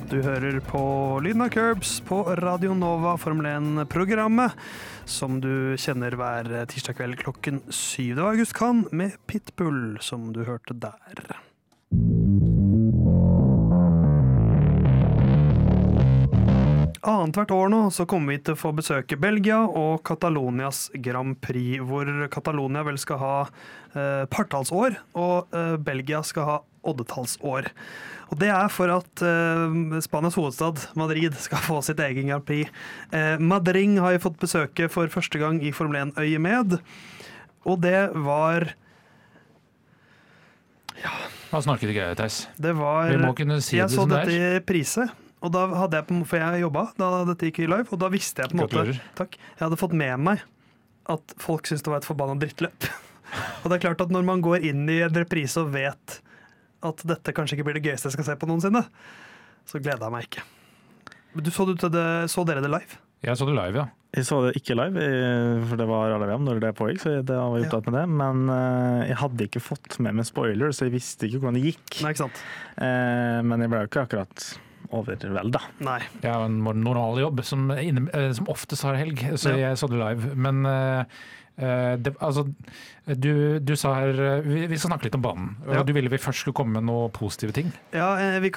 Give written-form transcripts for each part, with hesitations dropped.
Du hører på Lyden av Curbs på Radio Nova Formel 1-programmet, som du kjenner hver tirsdag kveld klokken 7. Det var August Kahn med Pitbull, som du hørte der. Annethvert år nå så kommer vi til å få besøke Belgia og Catalonias Grand Prix, hvor Catalonia vel skal ha partallsår, og Belgia skal ha oddetallsår. Og det er for at Spanias hovedstad, Madrid, skal få sitt egen Grand Prix. Madrid har jo fått besøke for første gang i Formel 1-øye med, og det var... Ja. Han snakket ikke, Theis. Det var... Vi må kunne si det som det er. Jeg så dette i priset. Og da hadde jeg, for jeg jobbet da dette gikk i live, og da visste jeg på en måte, takk, jeg hadde fått med meg at folk syntes det var et forbannet drittløp. Og det er klart at når man går inn i en reprise og vet at dette kanskje ikke blir det gøyeste jeg skal se på noensinne, så gleder jeg meg ikke. Så dere det live? Jeg så det live, ja. Jeg så det ikke live, for det var RLVM når det pågikk, så det var opptatt med det. Men jeg hadde ikke fått med meg spoiler, så jeg visste ikke hvordan det gikk. Nei, ikke sant? Men jeg ble jo ikke akkurat overvelda. Nei. Jeg har en normal jobb som oftest har helg, så jeg så det live. Men du sa her, vi skal snakke litt om banen, og du ville vi først skulle komme med noen positive ting. Ja,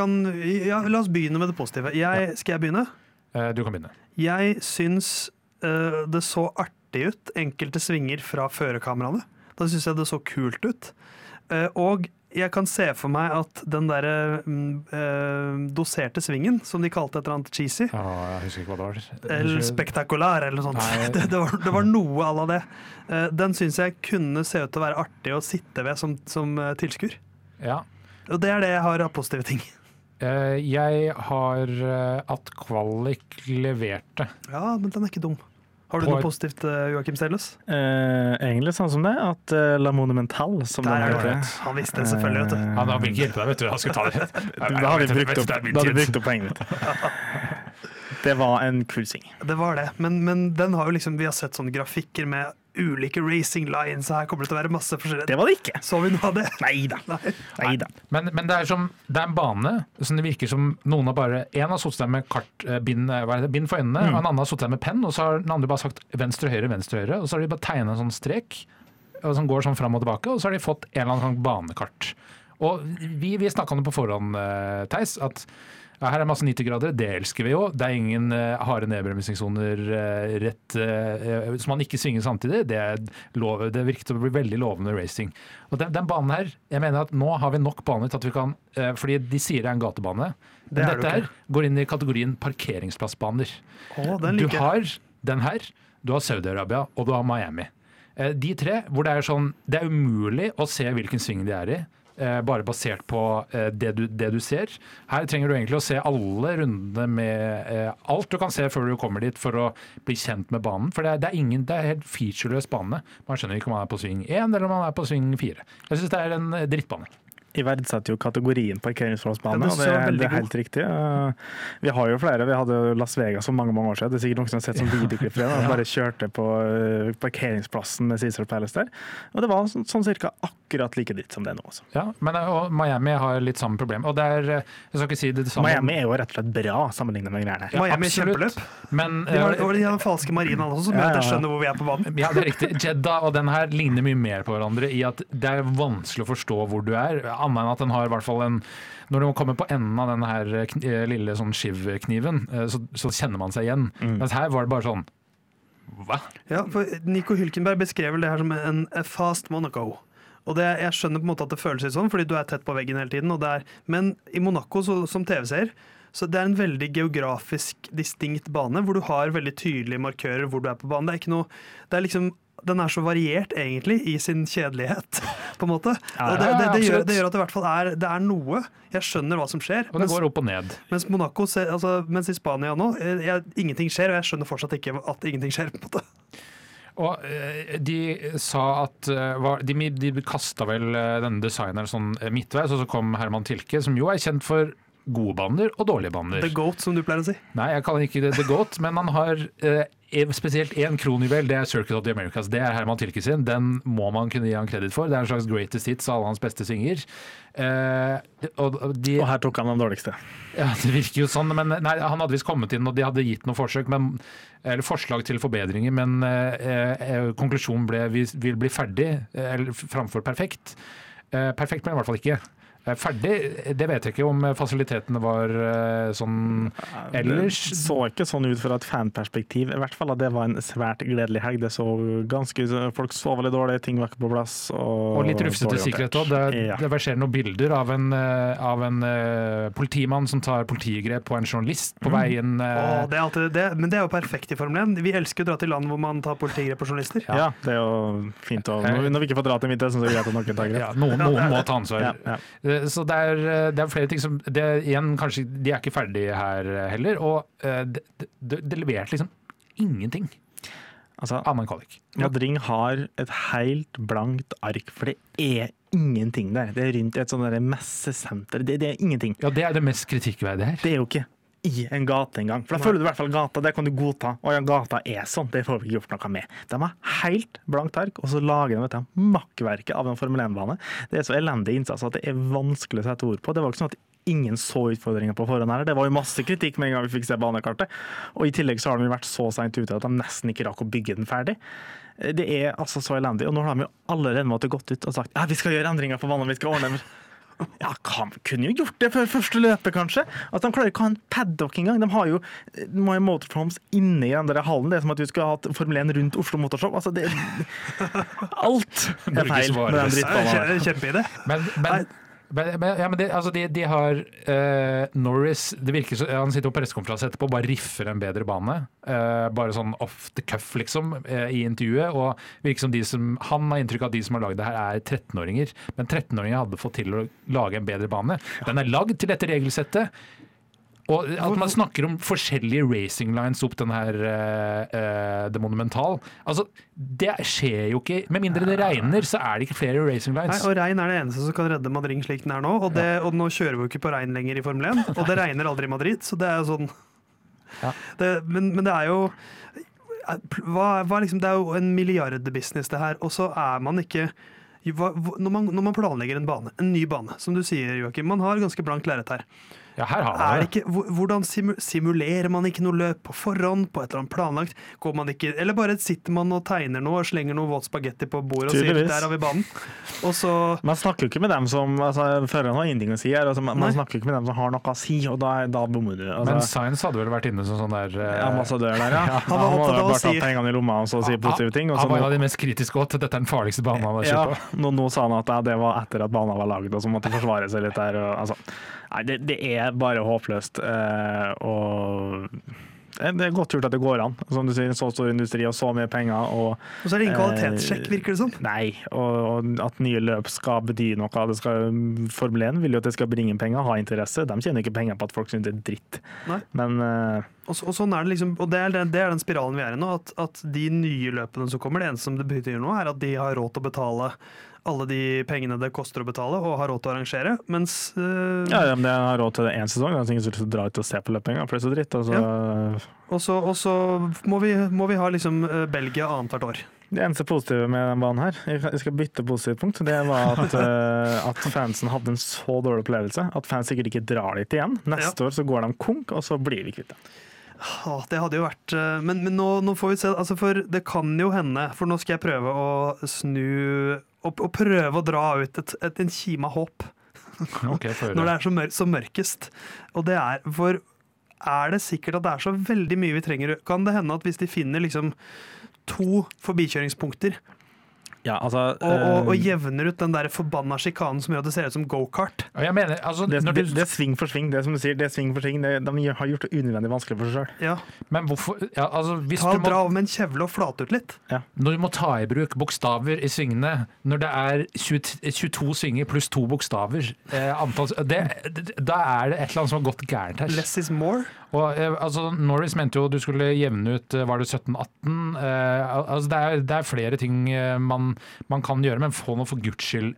la oss begynne med det positive. Skal jeg begynne? Du kan begynne. Jeg syns det så artig ut, enkelte svinger fra førerkameraene. Da syns jeg det så kult ut. Og jeg kan se for meg at den der doserte svingen, som de kalte et eller annet cheesy, jeg husker ikke hva det var. Eller spektakulær, eller noe sånt. Det var noe à la det. Den synes jeg kunne se ut til å være artig å sitte ved som tilskuer. Ja. Og det er det jeg har av positive ting. Jeg har at Kvalik leverte. Ja, men den er ikke dum. Har du noe positivt, Joachim Stellus? Egentlig sånn som det, at La Monumental, som den heter. Han visste det selvfølgelig, vet du. Han vil ikke hjelpe deg, vet du. Han skal ta det. Da har vi brukt opp poenget mitt. Det var en kul sving. Det var det, men den har jo liksom, vi har sett sånne grafikker med ulike racing lines, så her kommer det til å være masse forskjellige. Det var det ikke. Så vi noe av det? Neida. Men det er en bane som det virker som noen har bare, en har suttet der med bind for øynene, og en annen har suttet der med penn, og så har den andre bare sagt venstre, høyre, og så har de bare tegnet en sånn strek, som går sånn fram og tilbake, og så har de fått en eller annen sånn banekart. Og vi snakket om det på forhånd, Theis, at her er masse 90 grader, det elsker vi jo. Det er ingen harde nedbremsningssoner som man ikke svinger samtidig. Det virker til å bli veldig lovende racing. Og den banen her, jeg mener at nå har vi nok baner til at vi kan, fordi de sier det er en gatebane. Men dette her går inn i kategorien parkeringsplassbaner. Du har den her, du har Saudi-Arabia og du har Miami. De tre, hvor det er umulig å se hvilken sving de er i, bare basert på det du ser. Her trenger du egentlig å se alle rundene med alt du kan se før du kommer dit for å bli kjent med banen. For det er helt featureløs bane. Man skjønner ikke om man er på sving 1 eller om man er på sving 4. Jeg synes det er en drittbane. Jeg verdsetter jo kategorien parkeringsplassbane, og det er helt riktig. Vi har jo flere, vi hadde Las Vegas for mange år siden, det er sikkert noen som har sett som videoklipp fra det, bare kjørte på parkeringsplassen med Caesar Palace der, og det var sånn cirka akkurat like dritt som det nå også. Ja, men Miami har litt samme problem, og det er, jeg skal ikke si det samme. Miami er jo rett og slett bra sammenlignet med greiene her. Ja, Miami er kjempeløp. Men de har den falske marinen også, som gjør at jeg skjønner hvor vi er på banen. Ja, det er riktig. Jeddah og den her ligner mye mer på hverandre i at det er vanskelig å forstå hvor du er, annet enn at den har i hvert fall når du kommer på enden av denne her lille sånn skivkniven, så kjenner man seg igjen. Mens her var det bare sånn, hva? Ja, for Nico Hülkenberg beskrev det her som en fast Monaco. Og jeg skjønner på en måte at det føles litt sånn, fordi du er tett på veggen hele tiden. Men i Monaco som TV-seer, så det er en veldig geografisk distinkt bane, hvor du har veldig tydelige markører hvor du er på banen. Det er ikke noe, det er liksom, den er så variert egentlig i sin kjedelighet, på en måte. Og det gjør at det i hvert fall det er noe. Jeg skjønner hva som skjer. Og det går opp og ned. Mens Monaco, mens i Spania nå, ingenting skjer, og jeg skjønner fortsatt ikke at ingenting skjer, på en måte. Og de sa at de kastet vel denne designeren sånn midtveis, og så kom Herman Tilke, som jo er kjent for gode baner og dårlige baner. The Goat, som du pleier å si. Nei, jeg kaller ikke det The Goat, men han har spesielt en kronjuvel, det er Circuit of the Americas. Det er Herman Tilke sin. Den må man kunne gi han kreditt for. Det er en slags greatest hits av alle hans beste synger. Og her tok han den dårligste. Ja, det virker jo sånn. Men nei, han hadde visst kommet inn, og de hadde gitt noen forsøk, eller forslag til forbedringer, men konklusjonen ble vil bli ferdig, eller framfor perfekt. Perfekt, men i hvert fall ikke. Ferdig, det vet jeg ikke om fasilitetene var sånn ellers. Det så ikke sånn ut fra et fanperspektiv. I hvert fall at det var en svært gledelig helg. Det så folk så veldig dårlig, ting var ikke på plass. Og litt rufsete sikkerhet også. Det verserer noen bilder av en politimann som tar politigrep på en journalist på veien. Det er alltid det, men det er jo perfekt i Formel 1. Vi elsker å dra til land hvor man tar politigrep på journalister. Ja, det er jo fint. Når vi ikke får dra til Midtøsten, så er det greit at noen tar grep. Ja, noen må ta ansvar. Ja. Så det er flere ting som igjen, kanskje, de er ikke ferdige her heller, og det leverte liksom ingenting av en kvalik. Madring har et helt blankt ark, for det er ingenting der. Det er rundt et sånt messesenter. Det er ingenting. Ja, det er det mest kritikkverdige her. Det er jo ikke i en gate engang. For da føler du i hvert fall gata, det kan du godta. Og ja, gata er sånn, det får vi ikke gjort noe med. De har helt blankt ark, og så lager de makkverket av en Formel 1-bane. Det er så elendig innsats at det er vanskelig å sette ord på. Det var ikke sånn at ingen så utfordringer på forhånd her. Det var jo masse kritikk med en gang vi fikk se banekartet. Og i tillegg så har de vært så sent ute at de nesten ikke rakk å bygge den ferdig. Det er altså så elendig. Og nå har de jo allerede måttet gått ut og sagt ja, vi skal gjøre endringer på banen, vi skal ordne. Ja, kunne jo gjort det før første løpet, kanskje. At de klarer ikke å ha en paddock engang. De har jo motorhomes inne i den der hallen. Det er som at vi skulle ha hatt Formel 1 rundt Oslo Motorshop. Altså, alt er feil med den drittbanen. Kjempeidé. De har Norris, det virker så, han sitter på pressekonferanse etterpå og bare riffer en bedre bane, bare sånn off the cuff liksom, i intervjuet, og virker som han har inntrykk av at de som har laget det her er 13-åringer, men 13-åringer hadde fått til å lage en bedre bane. Den er lagd til dette regelsettet, og at man snakker om forskjellige racing lines opp den her det monumental. Altså, det skjer jo ikke. Med mindre det regner, så er det ikke flere racing lines. Nei, og regn er det eneste som kan redde Madrid slik den er nå. Og nå kjører vi jo ikke på regn lenger i Formel 1. Og det regner aldri i Madrid, så det er jo sånn. Ja. Men det er jo liksom, det er jo en milliardbusiness det her. Og så er man ikke når man planlegger en ny bane, som du sier, Joakim, man har ganske blankt lerret her. Ja, her har man det. Hvordan simulerer man ikke noe løp på forhånd, på et eller annet planlagt? Går man ikke, eller bare sitter man og tegner noe og slenger noe våt spagetti på bordet og sier der har vi banen? Og så man snakker jo ikke med dem som føreren har ingenting å si her, altså, man snakker jo ikke med dem som har noe å si, og da bommer du. Altså. Men Sainz hadde vel vært inne som sånn der ambassadør der, ja. Han var opptatt av å si pengene i lomma og så si positive ting. Han var en av de mest kritiske også, dette er den farligste banen han har kjørt på. Nå sa han at det var etter at banen var laget, og så måtte forsvare seg litt der. Altså. Nei, det er bare håpløst. Og det er godt gjort at det går an. Som du sier, så stor industri og så mye penger. Og så er det ingen kvalitetssjekk, virker det som. Nei, og at nye løp skal bety noe. Formel 1 vil jo at det skal bringe penger, ha interesse. De tjener ikke penger på at folk synes det er dritt. Nei. Men og sånn er det liksom, og det er den spiralen vi er i nå, at de nye løpene som kommer, det eneste som det betyr nå, er at de har råd til å betale alle de pengene det koster å betale, og har råd til å arrangere, mens ja, men det har råd til det en sesong, det er ingen som vil dra ut og se på løpinga, for det er så dritt. Og så må vi ha liksom Belgia annethvert år. Det eneste positive med den banen her, jeg skal bytte positivt punkt, det var at fansen hadde en så dårlig opplevelse, at fans sikkert ikke drar dit igjen. Neste år så går de konk, og så blir vi kvitt det. Det hadde jo vært, men nå får vi se, altså, for det kan jo hende, for nå skal jeg prøve å snu og prøve å dra ut en kime av håp okay, når det er så mørkest. Og det er det sikkert at det er så veldig mye vi trenger. Kan det hende at hvis de finner liksom 2 forbikjøringspunkter ja, altså, og jevner ut den der forbanna skikanen som gjør at det ser ut som go-kart. Jeg mener, altså, det er sving for sving, det som du sier, det er sving for sving. De har gjort det unødvendig vanskelig for seg selv. Ja. Men hvorfor? Ja, altså, dra av med en kjevle og flate ut litt. Ja. Når du må ta i bruk bokstaver i svingene, når det er 22 svinger pluss 2 bokstaver, da er det et eller annet som har gått gærent her. Less is more. Og, altså, Norris mente jo du skulle jevne ut, var det 17-18? Altså, det er flere ting man kan gjøre, men få noe for Guds skyld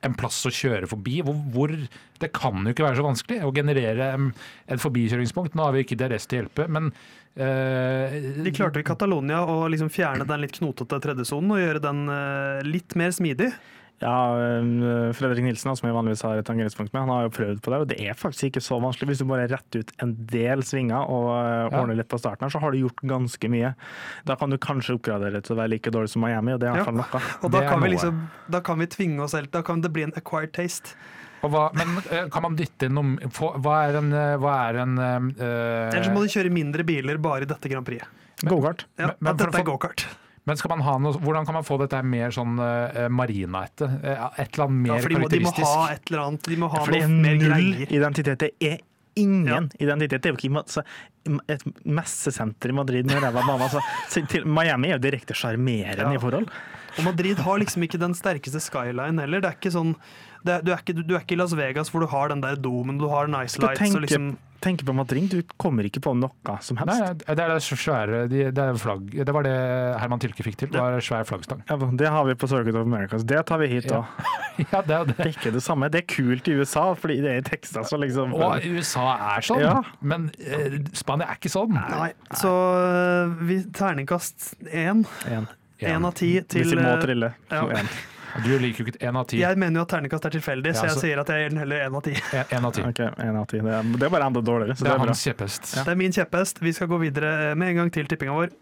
en plass å kjøre forbi. Hvor det kan jo ikke være så vanskelig å generere et forbikjøringspunkt. Nå har vi ikke DRS til å hjelpe, men de klarte i Catalonia å liksom fjerne den litt knotete tredjesonen og gjøre den litt mer smidig. Ja, Fredrik Nilsen, som jeg vanligvis har et tangeringspunkt med, han har jo prøvd på det, og det er faktisk ikke så vanskelig. Hvis du bare retter ut en del svinger og ordner litt på starten her, så har du gjort ganske mye. Da kan du kanskje oppgradere til å være like dårlig som Miami, og det er i hvert fall noe. Og da kan vi tvinge oss selv, da kan det bli en acquired taste. Men kan man dytte inn hva er en Ellers må du kjøre mindre biler bare i dette Grand Prix. Go-kart. Ja, dette er go-kart. Men skal man ha hvordan kan man få dette mer sånn marina-ette? Et eller annet mer karakteristisk? De må ha et eller annet, de må ha noe mer greier. Null identitet, det er ingen identitet. Det er jo ikke et messesenter i Madrid med ræva bane. Miami er jo direkte sjarmerende i forhold. Og Madrid har liksom ikke den sterkeste skyline heller. Det er ikke sånn, du er ikke i Las Vegas hvor du har den der domen, du har nice lights og liksom... Tenk på Madrid, du kommer ikke på noe som helst. Nei, det er svære, det er flagg. Det var det Herman Tilke fikk til, det var svær flaggstang. Ja, det har vi på Circuit of Americas, det tar vi hit da. Ja, det er det. Det er ikke det samme, det er kult i USA, fordi det er i Texas. Og liksom. Og USA er sånn, men Spania er ikke sånn. Nei, så terningkast 1. 1 av 10 til... Hvis vi må trille, så 1. Du liker jo ikke 1 av 10. Jeg mener jo at terningkast er tilfeldig, så jeg sier at jeg gir den heller 1 av 10. 1 av 10. Ok, 1 av 10. Det er bare enda dårligere. Så det er hans kjepphest. Ja. Det er min kjepphest. Vi skal gå videre med en gang til tippinga vår.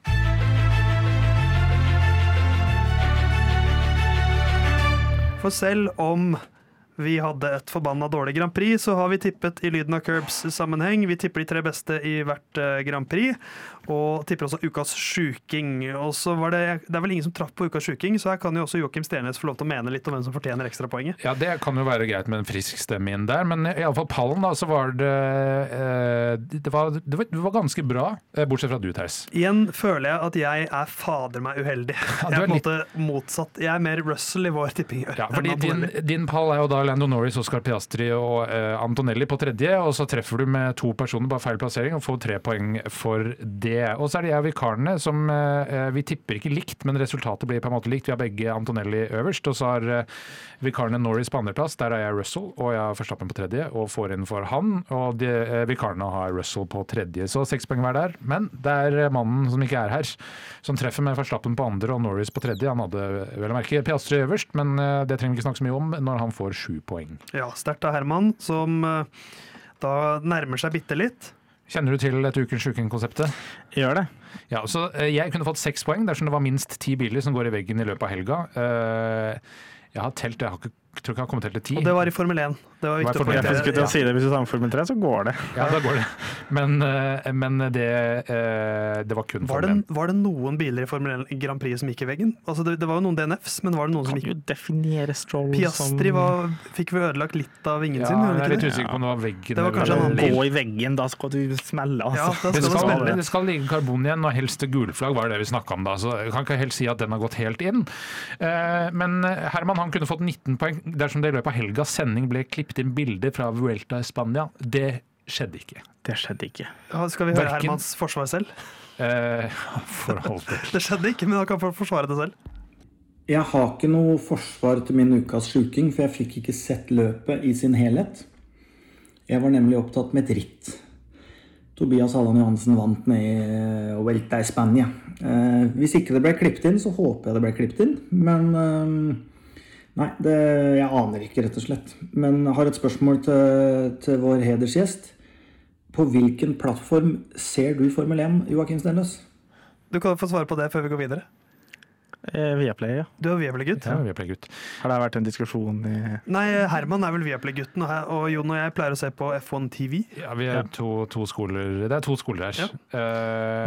For selv om vi hadde et forbanna dårlig Grand Prix, så har vi tippet i Lyden av Curbs sammenheng. Vi tipper de 3 beste i hvert Grand Prix, og tipper også ukas sjuking. Og så var det er vel ingen som traff på ukas sjuking, så her kan jo også Joakim Stennes få lov til å mene litt om hvem som fortjener ekstra poenget. Ja, det kan jo være greit med en frisk stemme inn der, men i alle fall pallen da, så var det var ganske bra, bortsett fra du, Theis. Igjen føler jeg at jeg er fader meg uheldig. Jeg er på en måte motsatt. Jeg er mer Russell i vår tipping. Ja, fordi din pall er jo da Lando Norris, Oscar Piastri og Antonelli på 3., og så treffer du med 2 personer, bare feil plassering, og får 3 poeng for det. Og så er det jeg og vikarene som vi tipper ikke likt, men resultatet blir på en måte likt. Vi har begge Antonelli øverst, og så har vikarene Norris på andreplass. Der er jeg Russell, og jeg har Verstappen på 3., og får inn for han, og vikarene har Russell på 3. Så 6 poeng hver der. Men det er mannen som ikke er her, som treffer med Verstappen på 2. og Norris på 3. Han hadde vel å merke Piastri øverst, men det trenger vi ikke snakke så mye om når han får 7 poeng. Ja, sterkt av Herman, som da nærmer seg bitte litt. Kjenner du til et ukens sjuking-konseptet? Gjør det. Ja, så jeg kunne fått 6 poeng dersom det var minst 10 biler som går i veggen i løpet av helga. Jeg har telt, jeg tror ikke jeg har kommet helt til 10. Og det var i Formel 1. Det var viktig å poengtere. Jeg skulle til å si det, hvis du tar med Formel 3, så går det. Ja, da går det. Men det var kun Formel 1. Var det noen biler i Formel 1 Grand Prix som gikk i veggen? Altså, det var jo noen DNFs, men var det noen som gikk? Kan jo definere Stroll Piastri fikk vi ødelagt litt av vingen sin. Ja, jeg er litt usikker på om det var veggen. Det var kanskje en annen bil. Gå i veggen, da skal du smelle. Altså. Ja, det skal ligge karbon igjen, og helst gulflagg var det vi snakket om da, så jeg kan ikke helt si at den har gått helt inn. Men Herman, han kunne fått 19 poeng dersom det i løpet av helgas sending ble klippet inn bilder fra Vuelta i Spania. Det skjedde ikke. Det skjedde ikke. Ja, skal vi høre Hermans forsvar selv? Det skjedde ikke, men han kan forsvare det selv. Jeg har ikke noe forsvar til min ukas sjuking, for jeg fikk ikke sett løpet i sin helhet. Jeg var nemlig opptatt med et ritt. Tobias Halland Johansen vant ned i Vuelta i Spania. Hvis ikke det ble klippet inn, så håper jeg det ble klippet inn, men... Nei, jeg aner ikke, rett og slett. Men jeg har et spørsmål til vår hedersgjest. På hvilken plattform ser du Formel 1, Joakim Stenløs? Du kan få svare på det før vi går videre. Viaplay, ja. Du er Viaplay-gutt? Ja, Viaplay-gutt. Har det vært en diskusjon i... Nei, Herman er vel Viaplay-gutten, og Jon og jeg pleier å se på F1 TV. Ja, vi er to skoler. Det er 2 skoler her. Ja.